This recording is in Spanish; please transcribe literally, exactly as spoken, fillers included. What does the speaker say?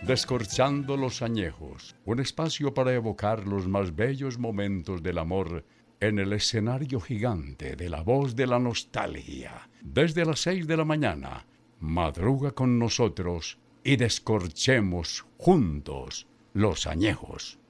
Descorchando los añejos, un espacio para evocar los más bellos momentos del amor en el escenario gigante de la voz de la nostalgia. Desde las seis de la mañana, madruga con nosotros y descorchemos juntos los añejos.